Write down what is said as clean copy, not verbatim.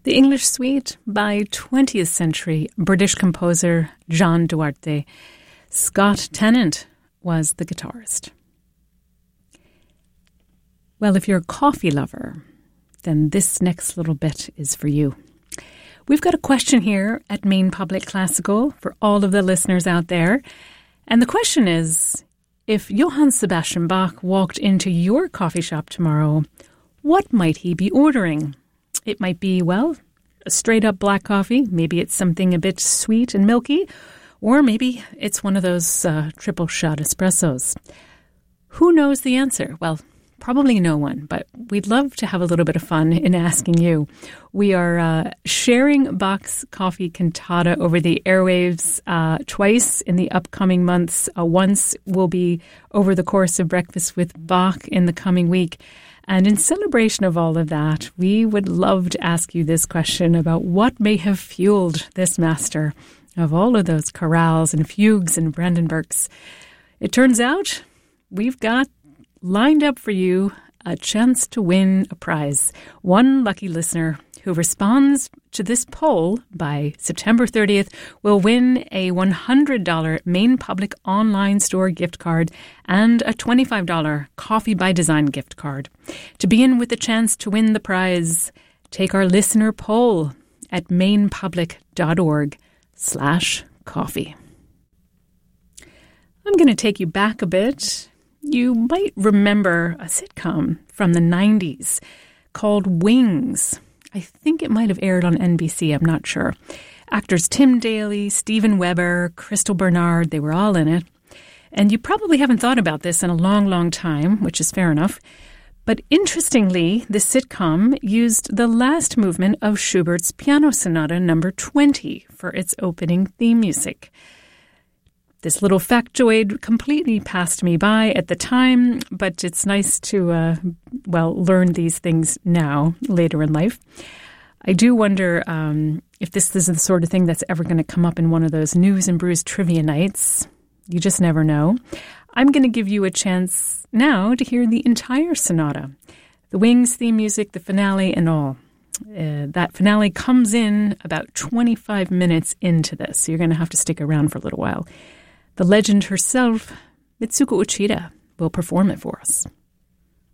The English Suite by 20th century British composer John Duarte. Scott Tennant was the guitarist. Well, if you're a coffee lover, then this next little bit is for you. We've got a question here at Maine Public Classical for all of the listeners out there. And the question is, if Johann Sebastian Bach walked into your coffee shop tomorrow, what might he be ordering? It might be, well, a straight-up black coffee. Maybe it's something a bit sweet and milky. Or maybe it's one of those triple shot espressos. Who knows the answer? Well, probably no one, but we'd love to have a little bit of fun in asking you. We are sharing Bach's Coffee Cantata over the airwaves twice in the upcoming months. Once will be over the course of Breakfast with Bach in the coming week. And in celebration of all of that, we would love to ask you this question about what may have fueled this master of all of those chorales and fugues and Brandenburgs. It turns out we've got lined up for you a chance to win a prize. One lucky listener who responds to this poll by September 30th will win a $100 Maine Public online store gift card and a $25 Coffee by Design gift card. To be in with a chance to win the prize, take our listener poll at mainepublic.org/coffee. I'm going to take you back a bit. You might remember a sitcom from the 90s called Wings. I think it might have aired on NBC, I'm not sure. Actors Tim Daly, Steven Weber, Crystal Bernard, they were all in it. And you probably haven't thought about this in a long, long time, which is fair enough. But interestingly, this sitcom used the last movement of Schubert's Piano Sonata No. 20 for its opening theme music. This little factoid completely passed me by at the time, but it's nice to, learn these things now, later in life. I do wonder if this is the sort of thing that's ever going to come up in one of those News and Brews trivia nights. You just never know. I'm going to give you a chance now to hear the entire sonata, the Wings theme music, the finale, and all. That finale comes in about 25 minutes into this, so you're going to have to stick around for a little while. The legend herself, Mitsuko Uchida, will perform it for us.